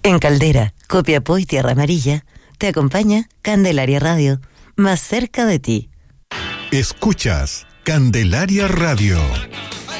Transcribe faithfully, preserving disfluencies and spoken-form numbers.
En Caldera, Copiapó y Tierra Amarilla, te acompaña Candelaria Radio, más cerca de ti. Escuchas Candelaria Radio.